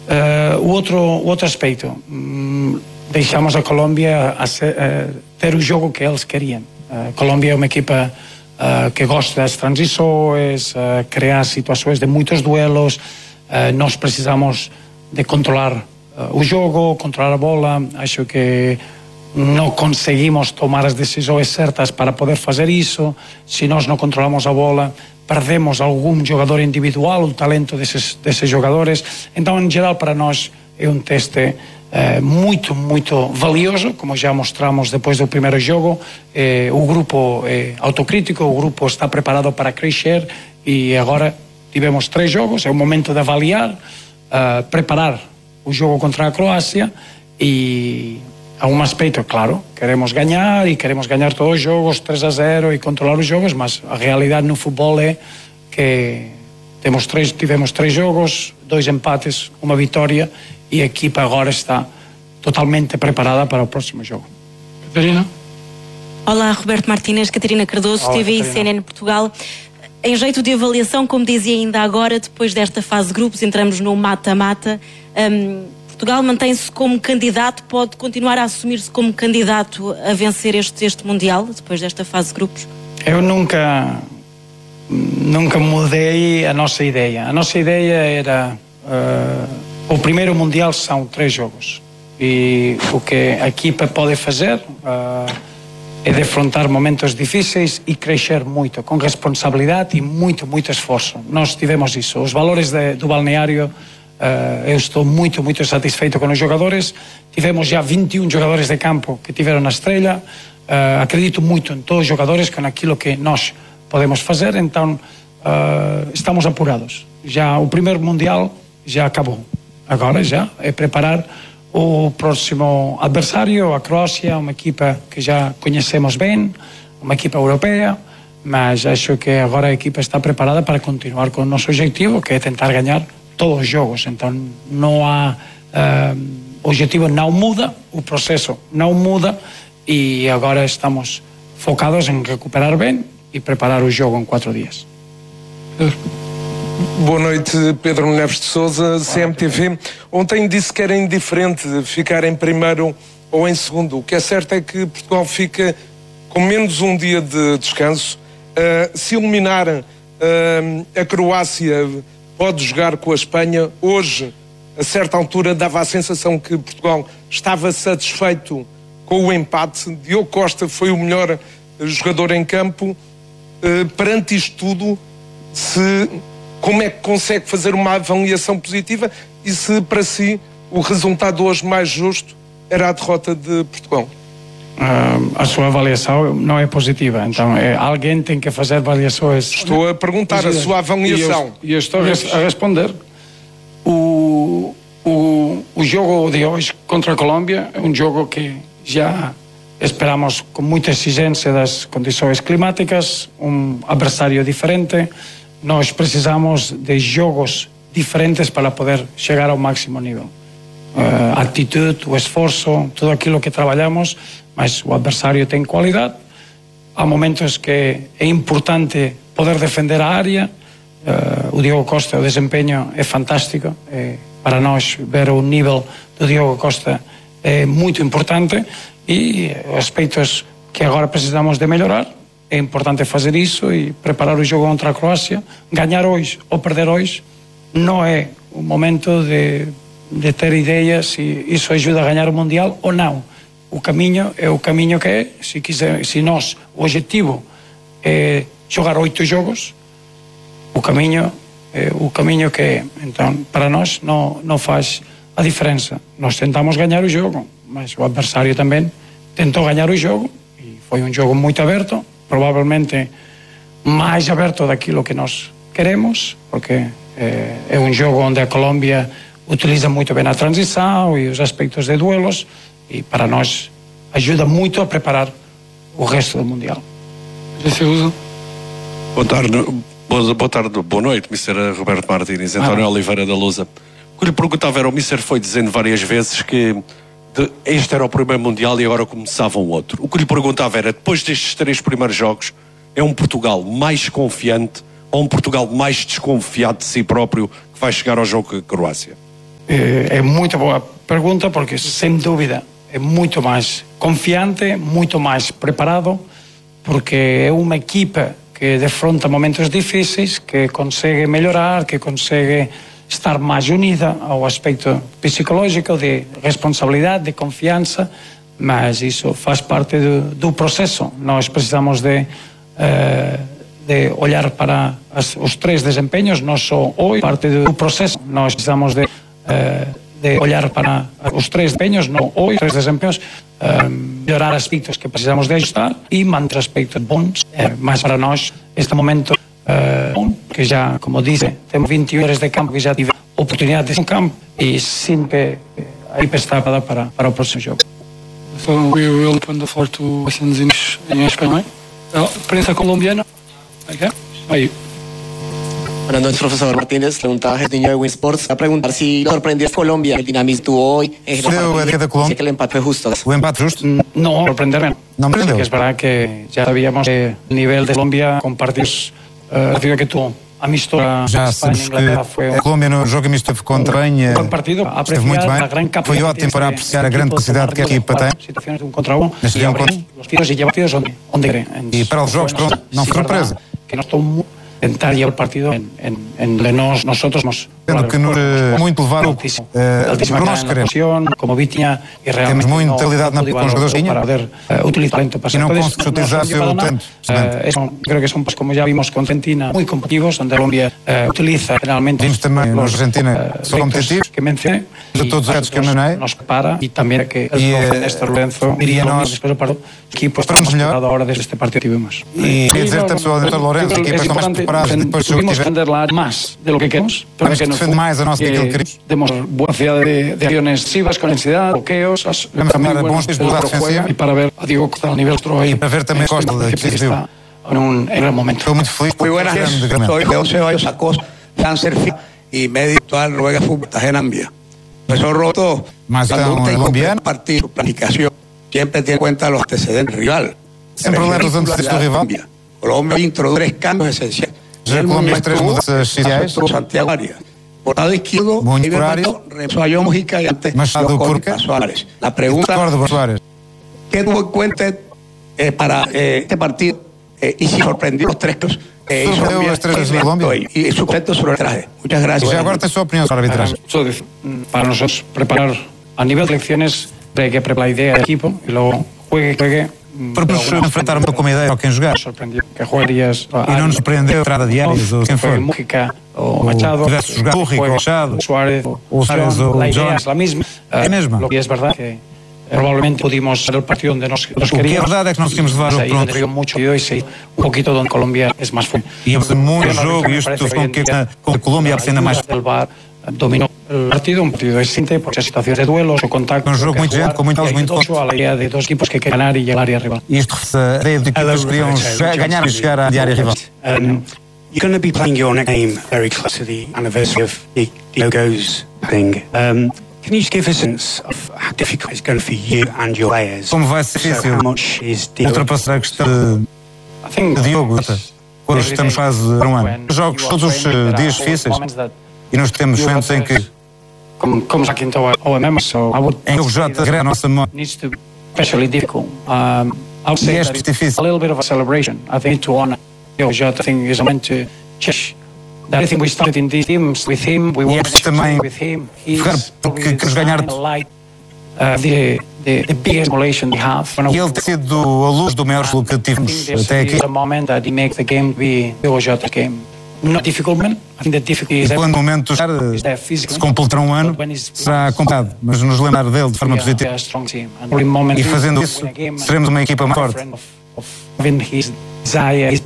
O outro aspecto, deixamos a Colômbia ter o jogo que eles queriam. A Colômbia é uma equipa que gosta das transições, criar situações de muitos duelos. Nós precisamos de controlar o jogo, controlar a bola. Acho que não conseguimos tomar as decisões certas para poder fazer isso. Se nós não controlamos a bola, perdemos algum jogador individual, o talento desses jogadores. Então, em geral, para nós é um teste muito, muito valioso, como já mostramos depois do primeiro jogo. O grupo é autocrítico, o grupo está preparado para crescer e agora tivemos 3 jogos, é o momento de avaliar, preparar o jogo contra a Croácia e há um aspecto, claro, queremos ganhar e queremos ganhar todos os jogos 3-0 e controlar os jogos, mas a realidade no futebol é que tivemos 3 jogos, 2 empates, uma vitória e a equipa agora está totalmente preparada para o próximo jogo. Catarina? Olá, Roberto Martínez, Catarina Cardoso, Olá, TVI Catarina. CNN Portugal. Em jeito de avaliação, como dizia ainda agora, depois desta fase de grupos, entramos no mata-mata. Portugal mantém-se como candidato, pode continuar a assumir-se como candidato a vencer este Mundial, depois desta fase de grupos? Eu nunca mudei a nossa ideia. A nossa ideia era... o primeiro Mundial são 3 jogos. E o que a equipa pode fazer é defrontar momentos difíceis e crescer muito, com responsabilidade e muito, muito esforço. Nós tivemos isso. Os valores do balneário... eu estou muito, muito satisfeito com os jogadores. Tivemos já 21 jogadores de campo que tiveram a estrela. Acredito muito em todos os jogadores, com aquilo que nós podemos fazer. Então, estamos apurados. Já o primeiro Mundial já acabou. Agora já é preparar o próximo adversário, a Croácia, uma equipa que já conhecemos bem, uma equipa europeia, mas acho que agora a equipa está preparada para continuar com o nosso objetivo, que é tentar ganhar todos os jogos. Então não há o objetivo não muda, o processo não muda e agora estamos focados em recuperar bem e preparar o jogo em 4 dias. Boa noite, Pedro Neves de Sousa, CMTV. Ontem disse que era indiferente ficar em primeiro ou em segundo. O que é certo é que Portugal fica com menos um dia de descanso. Se eliminar a Croácia, pode jogar com a Espanha. Hoje, a certa altura, dava a sensação que Portugal estava satisfeito com o empate. Diogo Costa foi o melhor jogador em campo. Perante isto tudo, como é que consegue fazer uma avaliação positiva e se para si o resultado hoje mais justo era a derrota de Portugal? A sua avaliação não é positiva, então alguém tem que fazer avaliações. Estou a perguntar a sua avaliação. E eu estou a responder. O jogo de hoje contra a Colômbia é um jogo que já esperamos com muita exigência das condições climáticas, um adversário diferente. Nós precisamos de jogos diferentes para poder chegar ao máximo nível. A atitude, o esforço, tudo aquilo que trabalhamos, mas o adversário tem qualidade. Há momentos que é importante poder defender a área. O Diogo Costa, o desempenho é fantástico. Para nós, ver o nível do Diogo Costa é muito importante e aspectos que agora precisamos de melhorar. É importante fazer isso e preparar o jogo contra a Croácia. Ganhar hoje ou perder hoje não é o momento de ter ideia se isso ajuda a ganhar o Mundial ou não. O caminho é o caminho que é. Se nós, o objetivo é jogar 8 jogos, o caminho é o caminho que é. Então, para nós não faz a diferença. Nós tentamos ganhar o jogo, mas o adversário também tentou ganhar o jogo e foi um jogo muito aberto, provavelmente mais aberto daquilo que nós queremos, porque é um jogo onde a Colômbia utiliza muito bem a transição e os aspectos de duelos e para nós ajuda muito a preparar o resto do Mundial. Boa tarde, boa noite, Mr. Roberto Martínez. António Oliveira da Lusa. O que lhe perguntava era, o Mr. foi dizendo várias vezes que este era o primeiro Mundial e agora começava um outro. O que lhe perguntava era, depois destes 3 primeiros jogos, é um Portugal mais confiante ou um Portugal mais desconfiado de si próprio que vai chegar ao jogo com a Croácia? É muito boa pergunta, porque sem dúvida é muito mais confiante, muito mais preparado, porque é uma equipa que defronta momentos difíceis, que consegue melhorar, que consegue estar mais unida ao aspecto psicológico, de responsabilidade, de confiança, mas isso faz parte do processo. Nós precisamos de olhar para os três desempenhos, não só hoje, parte do processo. Nós precisamos de olhar para os três desempenhos, não hoje, três desempenhos, melhorar aspectos que precisamos de ajustar e manter aspectos bons, mas para nós, este momento, que já, como disse, temos 21 horas de campo que já tive oportunidade de campo e sempre a equipa está preparada para o próximo jogo. So we will open the floor to questions in Spanish. Prensa colombiana. Okay. Ahí. Buenas noches, profesor Martínez. Preguntaba a Niño de Win Sports a preguntar si lo sorprendió Colombia, el dinamismo tuvo hoy. Fue a día de Colombia. Sé que el empate fue justo. O empate justo? No, sorprenderme. No me Sí, que es verdad que ya sabíamos que el nivel de Colombia con partidos partido que tuvo amistoso Já Espanha, sabemos Inglaterra, que foi a Colômbia no jogo amisto esteve contra a Espanha, bom partido, esteve muito apreciar bem. a gran capacidad Foi ótimo para apreciar a grande capacidade que a equipa tem. Situações de contra um Neste e dia, abrir os tiros e llevar partidos onde querem. E para os jogos, pronto, não foi surpresa. Que nós estamos tentar llevar el partido en nosotros nos Tendo que nos muito levar o altísima nós queremos. como Vitinha e Temos muita qualidade com os jogadores que para poder utilizar talento para e não conseguimos utilizar seu talento. Creo que son, pues, como ya vimos con Argentina, muy competitivos, donde Colombia utiliza generalmente Vimos também na Argentina são competitivos que mencioné de todos os retos que mencionei nos para y también que el profe Néstor Lorenzo diría nós después del partido equipo está estamos melhor ahora desde este partido que tuvimos e quer dizer também ao Néstor Lourenço a equipa está mais preparada depois do jogo que tuvimos que tiver. defender más de lo que queremos, Temos que defender mais a nossa que aquilo que queremos. Demos buena capacidad de acciones defensivas con intensidad, bloqueos, Vamos a bons resultados defensivos y para ver a Diego Costa al nivel otro ahí. E para ver também Costa que decisivo. está en un gran momento. Estou muito feliz. Muy buenas noches, soy José Ceballos Acosta, cáncer y médico actual Noruega Fútbol en Ambia. Profesor Roto, Mas cuando então, usted colombiano. partido, planificación, siempre tiene en cuenta los antecedentes del rival. Sempre leva os antecedentes do rival. Colombia introdujo 3 cambios esenciales. Já Colômbia 3 mudanças essenciais. Santiago Arias. Por lado izquierdo, Muito River por área. Plate, regresó a John Mujica y antes Machado Córdoba Curca. Suárez. La pregunta, Recordo Suárez. ¿qué tuvo en cuenta para este partido y si sorprendió los 3 que hizo Sorprendeu as três de Colômbia. y su concepto sobre el traje? Muchas E gracias. já agora tem a sua opinião sobre a arbitragem. Para nosotros preparar a nivel de elecciones hay que preparar la idea del equipo y luego juegue. Porque nos enfrentaram com uma ideia ao quem jogar. Sorprendió que jugarías E não nos surpreendeu a entrada de Arias ou quem for. Mújica o Machado, pudesse jogar Mújica ou Machado, Suárez ou Suárez ou la idea John. es la misma. É a mesma. Y es verdad que probablemente pudimos ser el partido donde nos O que é queríamos. verdade é que nós conseguimos levar o Ahí pronto. dio mucho y sí, un poquito donde Colombia es más fuerte. E é muito jogo e isto fez com que a Colômbia fosse ainda mais. El VAR dominó el partido, un partido distinto porque situaciones de duelos o contactos. Un juego muy gente, con muchos mucho a la idea de dos equipos que quieren ganar y llegar al área rival. E isto a ideia de equipas que queriam ganhar e chegar à área rival. You're going to be playing your next game very close to the anniversary of the Diogo's thing. Can you just give us a sense of how difficult it's going to be for you and your players? Como vai ser difícil How much is Diogo? ultrapassar a questão de Diogo quando estamos quase a um ano. Os jogos, todos os dias difíceis, e nós temos momentos em que comes back into our memory, so I would em que o jogo já regressa a nossa memória. needs to be especially difficult. I would say E é that it's difícil. a little bit of a celebration. I think to honor Jota, I think is meant to change. Everything we started in these teams with him, we won também with him. He's focar porque queremos ganhar the biggest emulation we have. E ele tem sido a luz do maior jogo que tivemos até aqui. There's a moment that he makes the game be Jota's game. Not difficult, man. I think the difficulty E is quando o momento chegar, se completar um ano, será complicado, mas nos lembrar dele de forma positiva. E fazendo isso, seremos uma equipa mais forte. Having his desire, his